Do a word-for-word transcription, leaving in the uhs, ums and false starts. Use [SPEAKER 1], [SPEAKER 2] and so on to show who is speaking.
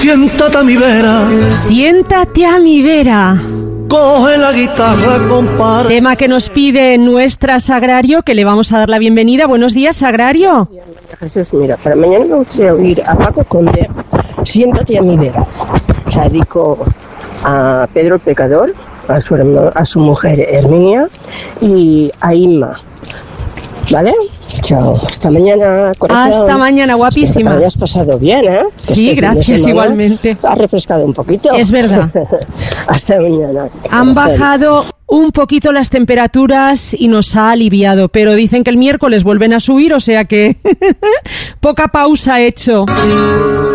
[SPEAKER 1] Siéntate a mi vera.
[SPEAKER 2] Siéntate a mi vera.
[SPEAKER 1] Coge la guitarra, compadre.
[SPEAKER 2] Tema que nos pide nuestra Sagrario, que le vamos a dar la bienvenida. Buenos días, Sagrario.
[SPEAKER 3] Jesús, mira, para mañana me gustaría oír a Paco Conde, Siéntate a mi vera. O sea, dedico a Pedro el Pecador, a su, hermano, a su mujer Herminia y a Inma. ¿Vale? Chao. Hasta mañana, corazón.
[SPEAKER 2] Hasta mañana, guapísima.
[SPEAKER 3] Espero que te hayas pasado bien, ¿eh?
[SPEAKER 2] Sí,
[SPEAKER 3] este
[SPEAKER 2] gracias, igualmente.
[SPEAKER 3] Ha refrescado un poquito.
[SPEAKER 2] Es verdad.
[SPEAKER 3] Hasta mañana.
[SPEAKER 2] Han bajado un poquito las temperaturas y nos ha aliviado, pero dicen que el miércoles vuelven a subir, o sea que poca pausa ha hecho.